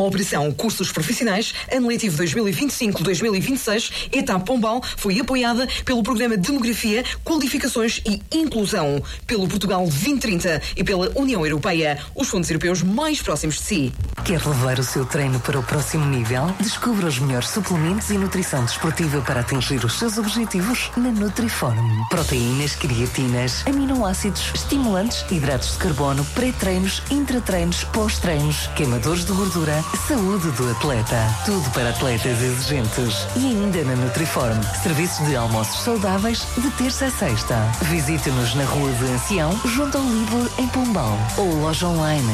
Operação Cursos Profissionais, ano letivo 2025-2026, Etapa Pombal, foi apoiada pelo Programa Demografia, Qualificações e Inclusão, pelo Portugal 2030 e pela União Europeia, os fundos europeus mais próximos de si. Quer levar o seu treino para o próximo nível? Descubra os melhores suplementos e nutrição desportiva para atingir os seus objetivos na Nutriform. Proteínas, creatinas, aminoácidos, estimulantes, hidratos de carbono, pré-treinos, intratreinos, pós-treinos, queimadores de gordura, saúde do atleta. Tudo para atletas exigentes. E ainda na Nutriform, serviços de almoços saudáveis de terça a sexta. Visite-nos na Rua de Ancião, junto ao Lidl, em Pombal. Ou loja online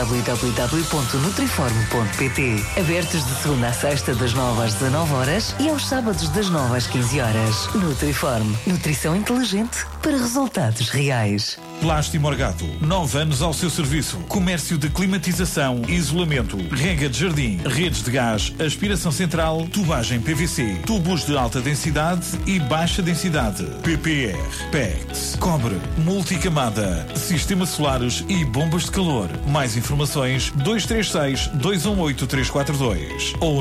www.nutriform.pt. Abertos de segunda a sexta das 9 às 19 horas e aos sábados das 9 às 15 horas. Nutriform. Nutrição inteligente para resultados reais. Plástico Morgado, 9 anos ao seu serviço. Comércio de climatização, isolamento, rega de jardim, redes de gás, aspiração central, tubagem PVC, tubos de alta densidade e baixa densidade, PPR, PEX, cobre, multicamada, sistemas solares e bombas de calor. Mais informações 236-218-342 ou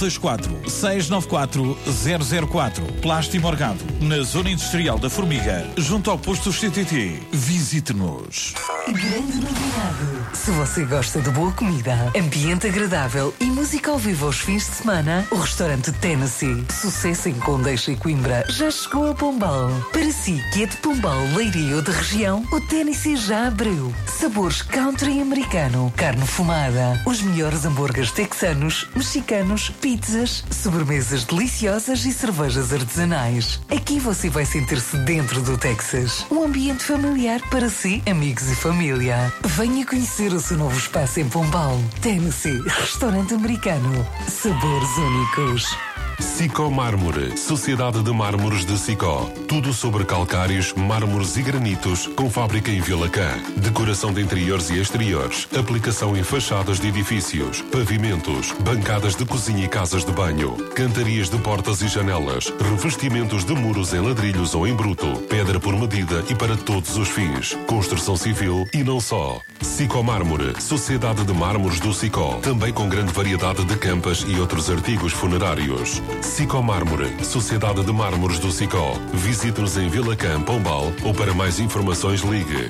924-694-004. Plástico Morgado, na Zona Industrial da Formiga, junto ao posto CTT. Visite-nos. Grande novidade! Se você gosta de boa comida, ambiente agradável e música ao vivo aos fins de semana, o restaurante Tennessee, sucesso em Condeixa e Coimbra, já chegou a Pombal. Para si que é de Pombal, Leiria ou de região, o Tennessee já abriu. Sabores country americano, carne fumada, os melhores hambúrgueres texanos, mexicanos, pizzas, sobremesas deliciosas e cervejas artesanais. Aqui você vai sentir-se dentro do Texas. Um ambiente familiar para si, amigos e família. Venha conhecer o seu novo espaço em Pombal. Tennessee, restaurante americano. Sabores únicos. Sicó Mármore, Sociedade de Mármores de Sicó. Tudo sobre calcários, mármores e granitos, com fábrica em Vilacã. Decoração de interiores e exteriores. Aplicação em fachadas de edifícios, pavimentos, bancadas de cozinha e casas de banho. Cantarias de portas e janelas. Revestimentos de muros em ladrilhos ou em bruto. Pedra por medida e para todos os fins. Construção civil e não só. Sicó Mármore, Sociedade de Mármores do Sicó. Também com grande variedade de campas e outros artigos funerários. Sicó Mármore, Sociedade de Mármores do Sicó. Visite-nos em Vilacã, Pombal, ou para mais informações ligue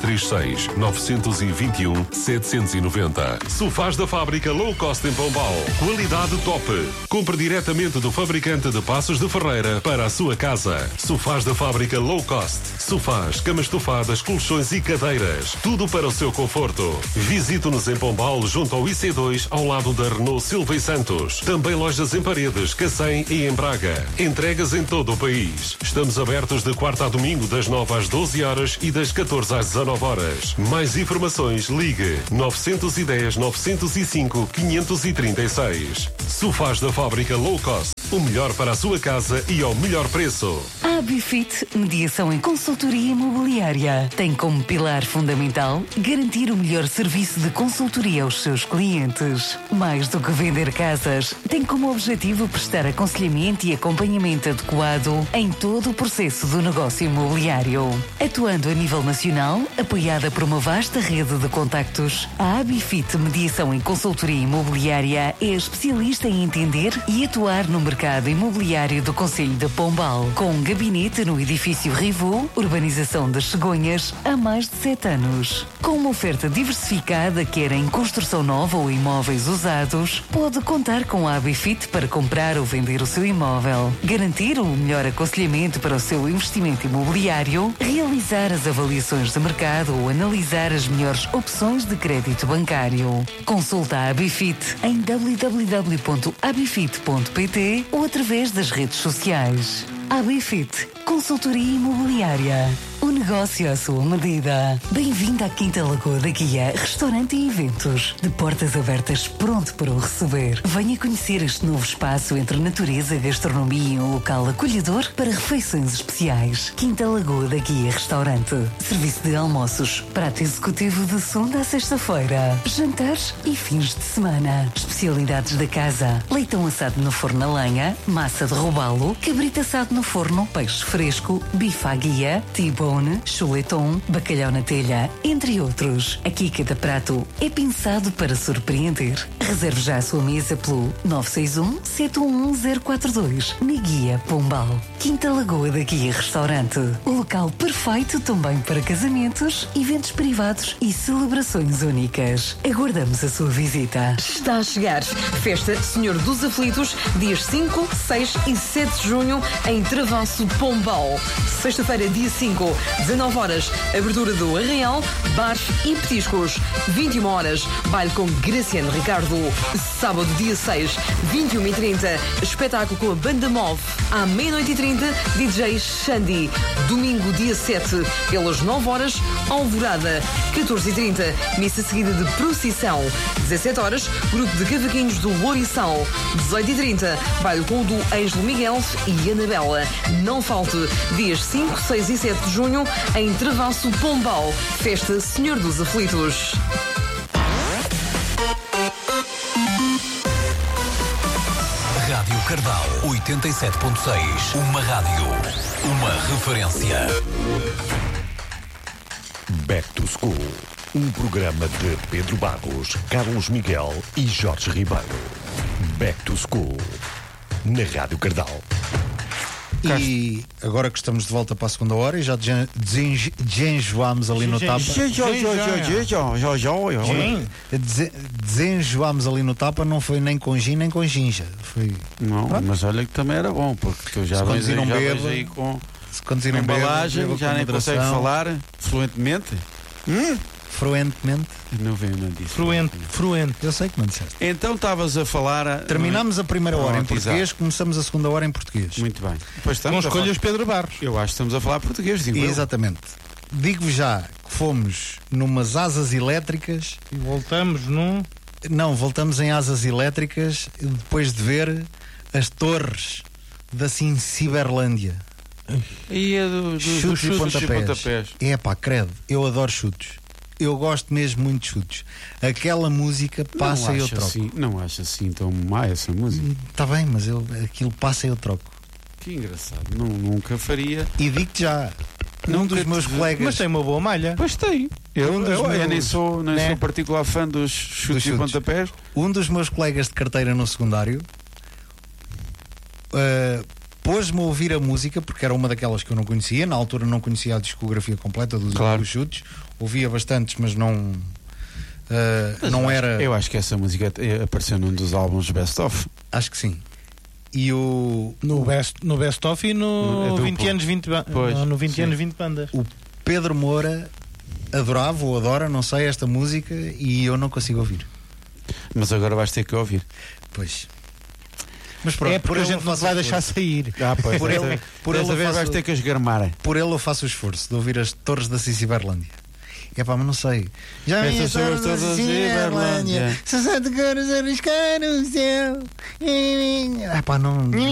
236-921-790. Sofás da fábrica Low Cost em Pombal. Qualidade top. Compre diretamente do fabricante de Passos de Ferreira para a sua casa. Sofás da fábrica Low Cost. Sofás, camas estofadas, colchões e cadeiras. Tudo para o seu conforto. Visite-nos em Pombal, junto ao IC2, ao lado da Renault Silva e Santos. Também lojas em Paredes, Cacém e em Braga. Entregas em todo o país. Estamos abertos de quarta a domingo, das 9 às 12 horas e das 14 às 19 horas. Mais informações, ligue 910-905-536. Sofás da fábrica Low Cost. O melhor para a sua casa e ao melhor preço. A Abifit, mediação em consultoria imobiliária, tem como pilar fundamental garantir o melhor serviço de consultoria aos seus clientes. Mais do que vender casas, tem como objetivo prestar aconselhamento e acompanhamento adequado em todo o processo do negócio imobiliário. Atuando a nível nacional, apoiada por uma vasta rede de contactos, a Abifit Mediação em Consultoria Imobiliária é especialista em entender e atuar no mercado imobiliário do Concelho de Pombal, com um gabinete no edifício Rivu, urbanização das Cegonhas, há mais de 7 anos. Com uma oferta diversificada, quer em construção nova ou imóveis usados, pode contar com a Abifit para comprar ou vender o seu imóvel, garantir o melhor aconselhamento para o seu investimento imobiliário, realizar as avaliações de mercado ou analisar as melhores opções de crédito bancário. Consulta a Abifit em www.abifit.pt ou através das redes sociais. Abifit, consultoria imobiliária. O negócio à sua medida. Bem-vindo à Quinta Lagoa da Guia, restaurante e eventos. De portas abertas, pronto para o receber. Venha conhecer este novo espaço entre natureza, gastronomia e um local acolhedor para refeições especiais. Quinta Lagoa da Guia Restaurante. Serviço de almoços, prato executivo de segunda a sexta-feira, jantares e fins de semana. Especialidades da casa: leitão assado no forno a lenha, massa de robalo, cabrito assado no forno, peixe fresco, bife à guia, T-bone, chuleton, bacalhau na telha, entre outros. Aqui cada prato é pensado para surpreender. Reserve já a sua mesa pelo 961-711-042 na Guia Pombal. Quinta Lagoa da Guia Restaurante. O local perfeito também para casamentos, eventos privados e celebrações únicas. Aguardamos a sua visita. Está a chegar. Festa Senhor dos Aflitos, dias 5, 6 e 7 de junho, em Travasso, Pombal. Sexta-feira, dia 5, 19 horas, abertura do Arraial, bares e petiscos. 21 horas, baile com Graciano Ricardo. Sábado, dia 6, 21h30, espetáculo com a Banda Move. À meia-noite e 30, DJ Xandi. Domingo, dia 7, pelas 9 horas, Alvorada. 14h30, missa seguida de procissão. 17 horas, grupo de cavaquinhos do Louriçal. 18h30, baile com o do Ângelo Miguel e Anabela. Não falte, dias 5, 6 e 7 de junho, em Travasso, Pombal. Festa Senhor dos Aflitos. Rádio Cardal 87.6. Uma rádio, uma referência. Back to School. Um programa de Pedro Barros, Carlos Miguel e Jorge Ribeiro. Back to School. Na Rádio Cardal. E agora que estamos de volta para a segunda hora e já desenjoámos ali no tapa. Desenjoámos ali no tapa, não foi nem com gin nem com ginja. Foi. Não, mas olha que também era bom, porque tu já vens aí com embalagem, já nem consegues falar fluentemente. Fluentemente. Não veio nada disso. Fluente. Eu sei que não disseste. Então estavas a falar. Terminamos a primeira hora em português, começamos a segunda hora em português. Muito bem. Com escolhas Pedro Barros. Eu acho que estamos a falar português, digo. Exatamente. Digo-vos já que fomos numas asas elétricas. E voltamos num. Não, voltamos em asas elétricas depois de ver as torres da Ciberlândia. E a dos chutes e pontapés. É pá, credo, eu adoro chutes. Eu gosto mesmo muito de chutes. Aquela música passa e eu troco. Assim, não acho assim tão má essa música? Está bem, mas aquilo passa e eu troco. Que engraçado, nunca faria. E digo-te já, um dos meus colegas. Mas tem uma boa malha. Pois tem. Eu nem sou particular fã dos chutes e pontapés. Um dos meus colegas de carteira no secundário pôs-me a ouvir a música, porque era uma daquelas que eu não conhecia. Na altura não conhecia a discografia completa dos chutes. Ouvia bastantes, mas não era. Eu acho que essa música apareceu num dos álbuns Best Of. Acho que sim. E no Best Of e no 20 anos 20 no 20 anos 20 bandas. O Pedro Moura adorava ou adora, não sei, esta música e eu não consigo ouvir. Mas agora vais ter que ouvir. Pois. Mas pronto, porque a gente não vai deixar sair. Pois, por ele vais ter que esgarmar. Por ele eu faço o esforço de ouvir as torres da Ciberlândia. É pá, mas não sei. Já vi as torres da Ciberlândia. 60 cores a riscar o céu. É pá, não